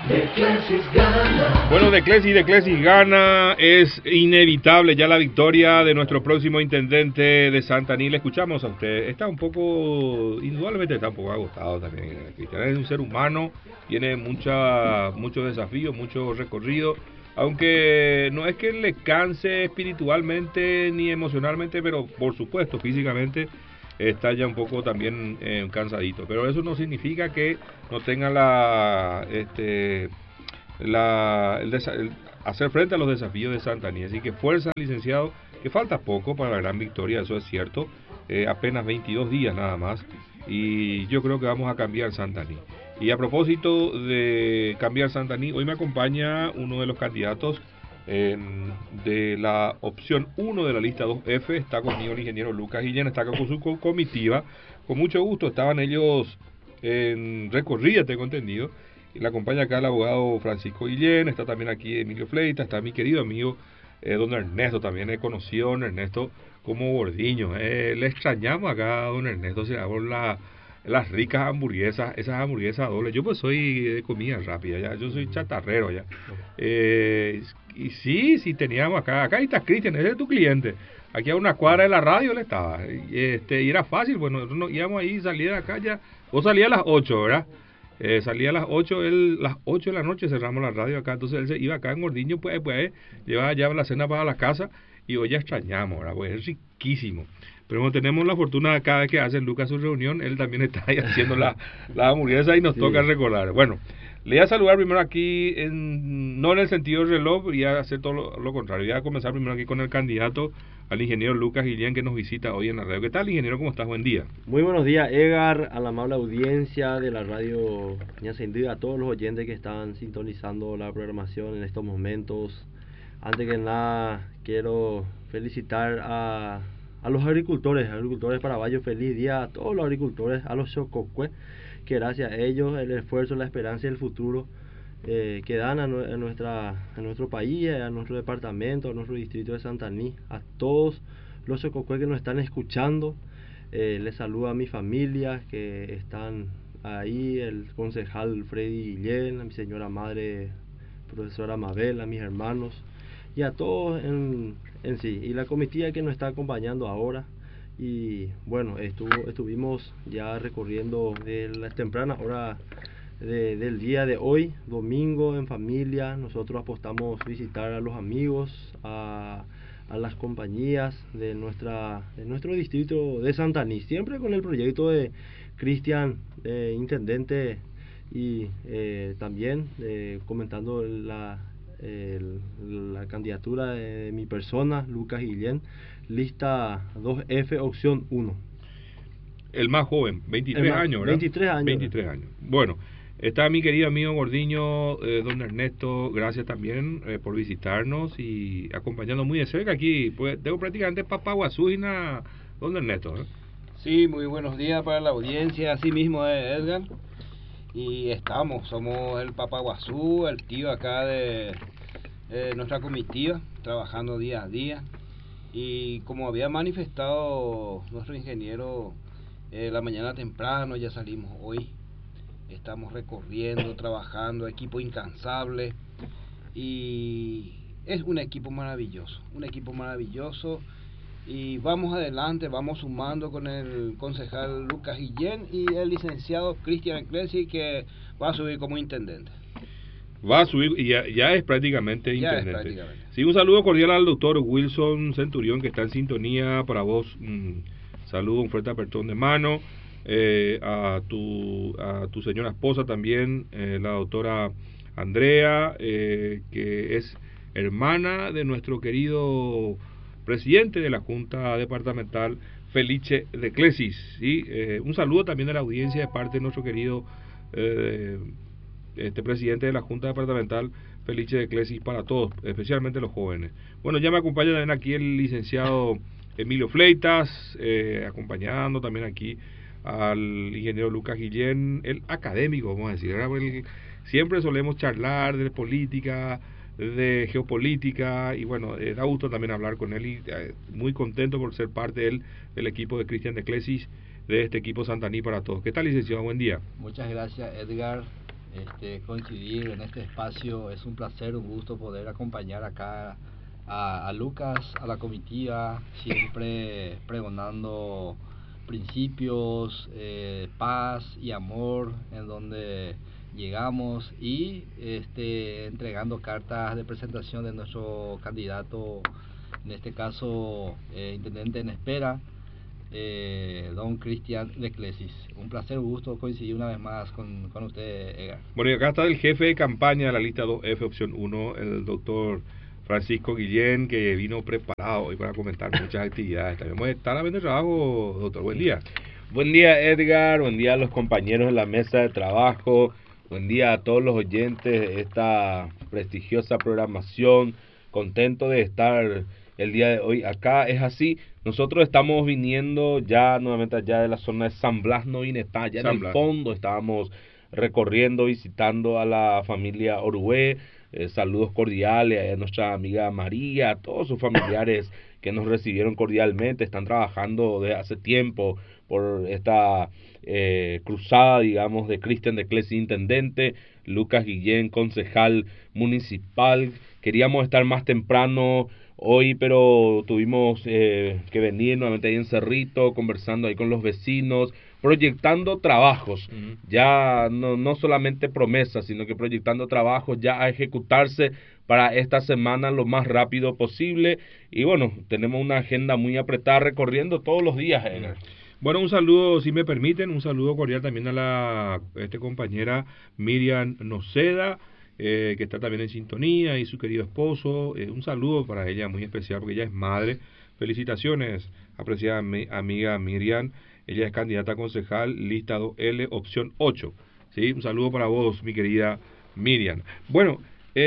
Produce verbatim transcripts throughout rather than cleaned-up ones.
De Clesis gana. Bueno, de Clesis, de Clesis gana. Es inevitable ya la victoria de nuestro próximo intendente de Santaní. Le escuchamos a usted. Está un poco, indudablemente está un poco agotado también. Cristian es un ser humano, tiene mucha, muchos desafíos, mucho recorrido. Aunque no es que le canse espiritualmente ni emocionalmente, pero por supuesto físicamente está ya un poco también eh, cansadito. Pero eso no significa que no tenga la, este, la el, desa- el hacer frente a los desafíos de Santaní. Así que fuerza, licenciado, que falta poco para la gran victoria, eso es cierto. Eh, apenas veintidós días nada más. Y yo creo que vamos a cambiar Santaní. Y a propósito de cambiar Santaní, hoy me acompaña uno de los candidatos eh, de la opción uno de la lista dos F. Está conmigo el ingeniero Lucas Guillén, está acá con su co- comitiva. Con mucho gusto, estaban ellos en recorrida, tengo entendido. Y la acompaña acá el abogado Francisco Guillén, está también aquí Emilio Fleita, está mi querido amigo eh, don Ernesto, también he conocido a don Ernesto como Gordiño. Eh, le extrañamos acá a don Ernesto, se hago la las ricas hamburguesas, esas hamburguesas dobles. Yo pues soy de comida rápida, ya, yo soy chatarrero ya. Eh, y sí, sí teníamos acá, acá está Cristian, ese es tu cliente. Aquí a una cuadra de la radio él estaba. Y, este, y era fácil, bueno, nosotros nos íbamos ahí, salía de acá ya. Vos salías a las ocho, ¿verdad? Eh, salía a las ocho, él, las ocho de la noche cerramos la radio acá, entonces él se iba acá en Gordiño, pues, pues, llevaba ya la cena para la casa y hoy ya extrañamos, ¿verdad? Pues es riquísimo. Pero tenemos la fortuna cada vez que hace Lucas su reunión, él también está ahí haciendo la, la hamburguesa y nos sí. toca recordar. Bueno, le voy a saludar primero aquí, en, no en el sentido del reloj, voy a hacer todo lo, lo contrario. Voy a comenzar primero aquí con el candidato al ingeniero Lucas Guillén que nos visita hoy en la radio. ¿Qué tal, ingeniero? ¿Cómo estás? Buen día. Muy buenos días, Edgar, a la amable audiencia de la radio Ñacendí, a todos los oyentes que están sintonizando la programación en estos momentos. Antes que nada, quiero felicitar a... a los agricultores, agricultores paraguayos, feliz día a todos los agricultores, a los xococue, que gracias a ellos el esfuerzo, la esperanza y el futuro eh, que dan a, a, nuestra, a nuestro país, a nuestro departamento, a nuestro distrito de Santaní, a todos los xococue que nos están escuchando. Eh, les saludo a mi familia que están ahí, el concejal Freddy Guillén, a mi señora madre, profesora Mabel, a mis hermanos y a todos en, en sí, y la comitiva que nos está acompañando ahora. Y bueno, estuvo, estuvimos ya recorriendo de las tempranas horas de, del día de hoy, domingo, en familia. Nosotros apostamos visitar a los amigos, a, a las compañías de nuestra de nuestro distrito de Santaní, siempre con el proyecto de Cristian, eh, intendente, y eh, también eh, comentando la El, la candidatura de mi persona, Lucas Guillén, lista dos F, opción uno. El más joven, veintitrés más, años, ¿verdad? veintitrés años. veintitrés años. Bueno, está mi querido amigo Gordiño, eh, don Ernesto, gracias también eh, por visitarnos y acompañarnos muy de cerca aquí. Pues tengo prácticamente Papaguazúina, don Ernesto, ¿eh? Sí, muy buenos días para la audiencia, así mismo es Edgar. Y estamos, somos el Papaguazú, el tío acá de eh, nuestra comitiva, trabajando día a día. Y como había manifestado nuestro ingeniero eh, la mañana temprano, ya salimos hoy. Estamos recorriendo, trabajando, equipo incansable. Y es un equipo maravilloso, un equipo maravilloso. Y vamos adelante, vamos sumando con el concejal Lucas Guillén y el licenciado Cristian Clesis, que va a subir como intendente. Va a subir y ya, ya es prácticamente ya intendente. Es prácticamente. Sí, un saludo cordial al doctor Wilson Centurión, que está en sintonía para vos. Un saludo, un fuerte apretón de mano. Eh, a tu a tu señora esposa también, eh, la doctora Andrea, eh, que es hermana de nuestro querido presidente de la Junta Departamental, Felice de Clesis, ¿sí? Eh, un saludo también a la audiencia de parte de nuestro querido eh, este presidente de la Junta Departamental, Felice de Clesis, para todos, especialmente los jóvenes. Bueno, ya me acompaña también aquí el licenciado Emilio Fleitas, eh, acompañando también aquí al ingeniero Lucas Guillén, el académico, vamos a decir. El, siempre solemos charlar de política, de geopolítica, y bueno, eh, da gusto también hablar con él y eh, muy contento por ser parte de él, del equipo de Cristian de Clesis, de este equipo Santaní para todos. ¿Qué tal, licenciado? Buen día. Muchas gracias, Edgar. este, coincidir en este espacio. Es un placer, un gusto poder acompañar acá a, a Lucas, a la comitiva, siempre pregonando principios, eh, paz y amor en donde llegamos, y este, entregando cartas de presentación de nuestro candidato, en este caso eh, intendente en espera, eh, don Cristian Leclesis. Un placer, un gusto coincidir una vez más con, con usted, Edgar. Bueno, y acá está el jefe de campaña de la lista dos F, opción uno, el doctor Francisco Guillén, que vino preparado hoy para comentar muchas actividades. También está la venta de trabajo, doctor. Buen día. Buen día, Edgar. Buen día a los compañeros de la mesa de trabajo. Buen día a todos los oyentes de esta prestigiosa programación. Contento de estar el día de hoy acá. Es así, nosotros estamos viniendo ya nuevamente allá de la zona de San Blas Novinetá, ya en el fondo estábamos recorriendo, visitando a la familia Orué. Eh, saludos cordiales a nuestra amiga María, a todos sus familiares que nos recibieron cordialmente, están trabajando desde hace tiempo por esta eh, cruzada, digamos, de Cristian Leclesis, intendente, Lucas Guillén, concejal municipal. Queríamos estar más temprano hoy, pero tuvimos eh, que venir nuevamente ahí en Cerrito, conversando ahí con los vecinos, proyectando trabajos, uh-huh. ya no, no solamente promesas, sino que proyectando trabajos ya a ejecutarse para esta semana lo más rápido posible. Y bueno, tenemos una agenda muy apretada recorriendo todos los días, Edgar. Bueno, un saludo, si me permiten, un saludo cordial también a la este compañera Miriam Noceda, eh, que está también en sintonía, y su querido esposo. Eh, un saludo para ella muy especial porque ella es madre. Felicitaciones, apreciada mi, amiga Miriam. Ella es candidata a concejal, lista dos L, opción ocho. ¿Sí? Un saludo para vos, mi querida Miriam. Bueno,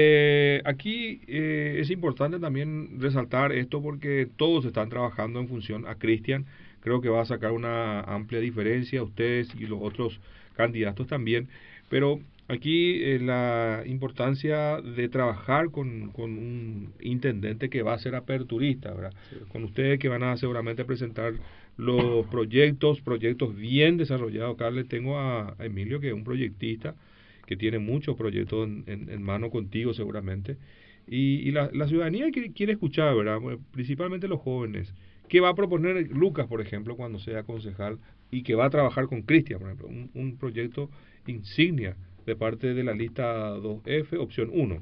eh, aquí eh, es importante también resaltar esto porque todos están trabajando en función a Cristian. Creo que va a sacar una amplia diferencia, ustedes y los otros candidatos también. Pero aquí eh, la importancia de trabajar con, con un intendente que va a ser aperturista, ¿verdad? Sí. Con ustedes que van a seguramente presentar los proyectos, proyectos bien desarrollados. Acá le tengo a, a Emilio, que es un proyectista, que tiene muchos proyectos en, en, en mano contigo seguramente. Y, y la, la ciudadanía quiere, quiere escuchar, ¿verdad? Principalmente los jóvenes. ¿Qué va a proponer Lucas, por ejemplo, cuando sea concejal y que va a trabajar con Cristian, por ejemplo? Un, un proyecto insignia de parte de la lista dos F, opción uno.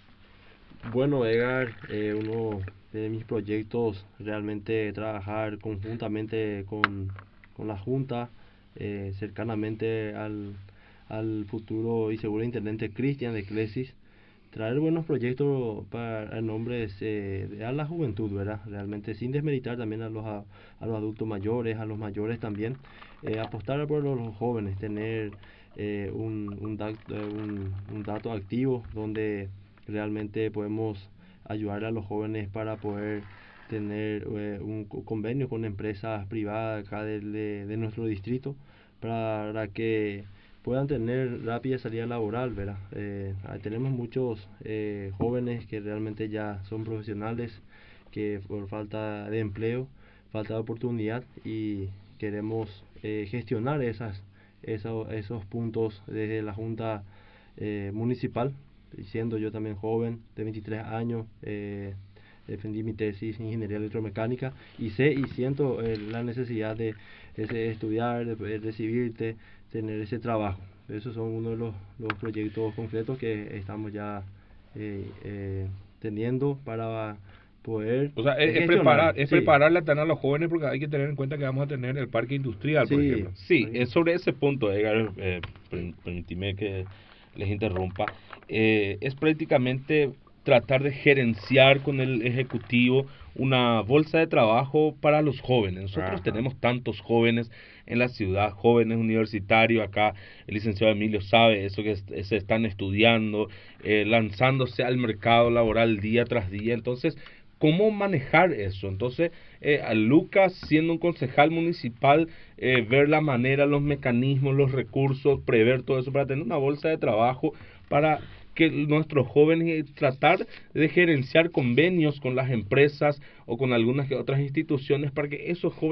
Bueno, Edgar, eh, uno de mis proyectos realmente trabajar conjuntamente con, con la Junta, eh, cercanamente al, al futuro y seguro intendente Cristian Leclesis, traer buenos proyectos para el nombre eh, de a la juventud, ¿verdad? Realmente sin desmeritar también a los a, a los adultos mayores, a los mayores también, eh, apostar por los jóvenes, tener eh, un, un, dato, un, un dato activo donde realmente podemos ayudar a los jóvenes para poder tener eh, un convenio con empresas privadas acá de, de, de nuestro distrito para, para que puedan tener rápida salida laboral, ¿verdad? Eh, tenemos muchos eh, jóvenes que realmente ya son profesionales, que por falta de empleo, falta de oportunidad, y queremos eh, gestionar esas, esos, esos puntos desde la Junta eh, Municipal, siendo yo también joven, de veintitrés años, eh, defendí mi tesis en Ingeniería Electromecánica, y sé y siento eh, la necesidad de ese, estudiar, de, de recibirte, tener ese trabajo. Esos son uno de los, los proyectos concretos que estamos ya eh, eh, teniendo para poder... O sea, es, es preparar, es sí. prepararle a tener a los jóvenes, porque hay que tener en cuenta que vamos a tener el parque industrial, sí. por ejemplo. Sí, es sobre ese punto, Edgar, eh, permíteme que les interrumpa. Eh, es prácticamente tratar de gerenciar con el Ejecutivo una bolsa de trabajo para los jóvenes. Nosotros Ajá. tenemos tantos jóvenes en la ciudad, jóvenes universitarios. Acá el licenciado Emilio sabe eso, que se están estudiando, eh, lanzándose al mercado laboral día tras día. Entonces, ¿cómo manejar eso? Entonces, eh, a Lucas, siendo un concejal municipal, eh, ver la manera, los mecanismos, los recursos, prever todo eso para tener una bolsa de trabajo para que nuestros jóvenes, tratar de gerenciar convenios con las empresas o con algunas otras instituciones para que esos jóvenes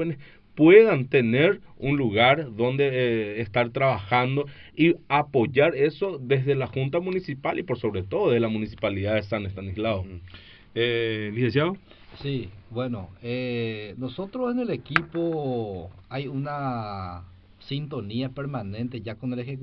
puedan tener un lugar donde eh, estar trabajando y apoyar eso desde la Junta Municipal y por sobre todo de la Municipalidad de San Estanislao. Eh, licenciado. Sí, bueno, eh, nosotros en el equipo hay una sintonía permanente ya con el Ejecutivo.